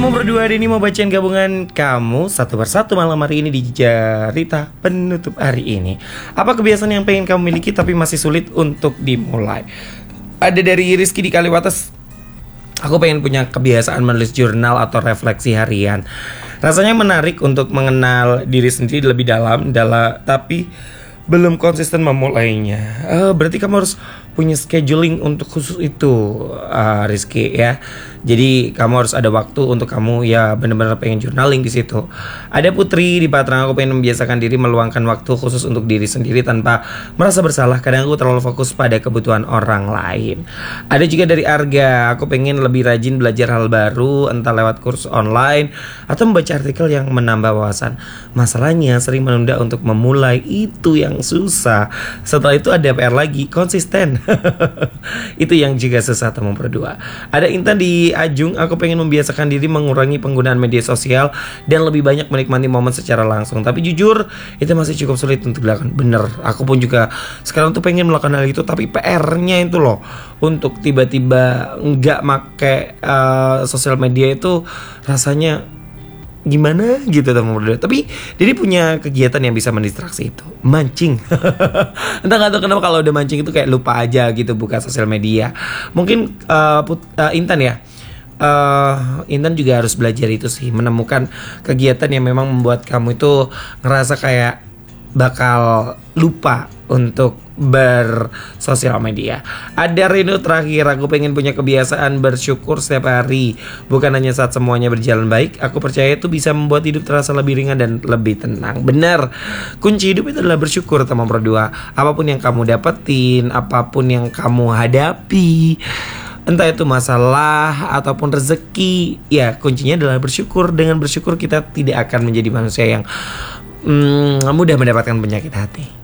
Temu berdua hari ini mau bacain gabungan kamu satu persatu malam hari ini di cerita penutup hari ini. Apa kebiasaan yang pengen kamu miliki tapi masih sulit untuk dimulai? Ada dari Rizky di Kaliwates. Aku pengen punya kebiasaan menulis jurnal atau refleksi harian. Rasanya menarik untuk mengenal diri sendiri lebih dalam, tapi belum konsisten memulainya. Berarti kamu harus punya scheduling untuk khusus itu, Rizky ya. Jadi kamu harus ada waktu untuk kamu ya benar-benar pengen journaling di situ. Ada Putri di Patrang, aku pengen membiasakan diri meluangkan waktu khusus untuk diri sendiri tanpa merasa bersalah. Kadang aku terlalu fokus pada kebutuhan orang lain. Ada juga dari Arga, aku pengen lebih rajin belajar hal baru, entah lewat kursus online atau membaca artikel yang menambah wawasan. Masalahnya sering menunda untuk memulai, itu yang susah. Setelah itu ada PR lagi, konsisten. Itu yang juga susah teman berdua. Ada Intan di Ajung, aku pengen membiasakan diri mengurangi penggunaan media sosial dan lebih banyak menikmati momen secara langsung. Tapi jujur itu masih cukup sulit untuk dilakukan. Bener, aku pun juga sekarang tuh pengen melakukan hal itu, tapi PR-nya itu loh untuk tiba-tiba nggak make sosial media itu rasanya gimana gitu teman berdua. Tapi Didi punya kegiatan yang bisa mendistraksi itu, mancing. Entah gak tahu kenapa kalau udah mancing itu kayak lupa aja gitu buka sosial media. Mungkin Intan ya, Intan juga harus belajar itu sih, menemukan kegiatan yang memang membuat kamu itu ngerasa kayak bakal lupa untuk bersosial media. Ada Reno terakhir, aku pengen punya kebiasaan bersyukur setiap hari, bukan hanya saat semuanya berjalan baik. Aku percaya itu bisa membuat hidup terasa lebih ringan dan lebih tenang. Benar, kunci hidup itu adalah bersyukur teman berdua. Apapun yang kamu dapetin, apapun yang kamu hadapi, entah itu masalah ataupun rezeki, ya kuncinya adalah bersyukur. Dengan bersyukur kita tidak akan menjadi manusia yang mudah mendapatkan penyakit hati.